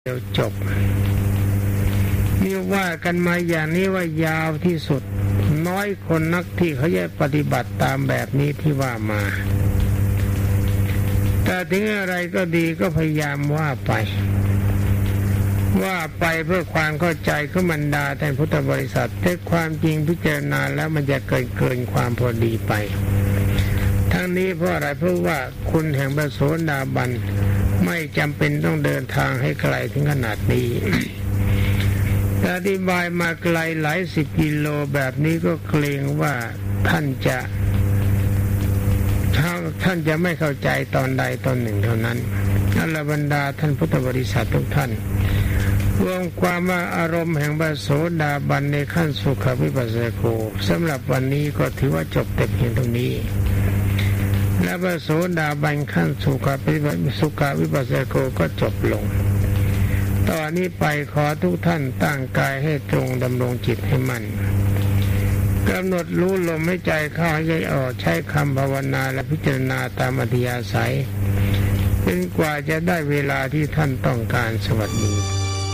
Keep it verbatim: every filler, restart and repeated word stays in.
เดี๋ยวจบนี่ว่ากันมาอย่างนี้ว่ายาวที่สุดน้อยคนนักที่เขาจะปฏิบัติตามแบบนี้ที่ว่ามาแต่ถึงอะไรก็ดีก็พยายามว่าไปว่าไปเพื่อความเข้าใจของบรรดาท่านพุทธบริษัทแต่ความจริงพิจารณาแล้วมันจะเกินเกินความพอดีไปทั้งนี้เพราะอะไรเพราะว่าคุณแห่งพระโสดาบันไม่จำเป็นต้องเดินทางให้ไกลถึงขนาดนี้ แต่อธิบายมาไกลหลายสิบกิโลแบบนี้ก็เกรงว่าท่านจะท่านจะไม่เข้าใจตอนใดตอนหนึ่งเท่านั้นอัลลบรรดาท่านพุทธบริษัททุกท่านรวมความว่าอารมณ์แห่งพระโสดาบันในขั้นสุขวิปัสสโกสำหรับวันนี้ก็ถือว่าจบแต่เพียงเท่านี้และพระโสดาบันขั้นสุขสุขวิปัสสโกก็จบลงตอนนี้ไปขอทุกท่านตั้งกายให้ตรงดำรงจิตให้มั่นกำหนดรู้ลมให้ใจเข้าให้ใจออกใช้คำภาวนาและพิจารณาตามอัธยาศัยจนกว่าจะได้เวลาที่ท่านต้องการสวัสดี